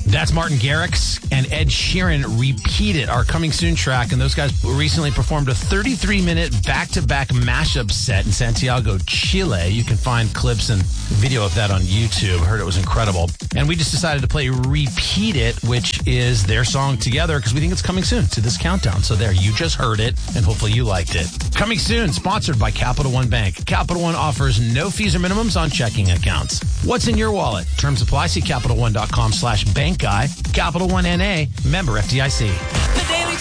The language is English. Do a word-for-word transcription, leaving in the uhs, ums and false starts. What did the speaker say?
That's Martin Garrix and Ed Sheeran Repeat It, our Coming Soon track. And those guys recently performed a thirty-three minute back-to-back mashup set in Santiago, Chile. You can find clips and video of that on YouTube. Heard it was incredible. And we just decided to play Repeat It, which is their song together, because we think it's coming soon to this countdown. So there, you just heard it, and hopefully you liked it. Coming soon, sponsored by Capital One Bank. Capital One offers no fees or minimums on checking accounts. What's in your wallet? Terms apply. See CapitalOne.com slash bank guy. Capital One N A, member F D I C.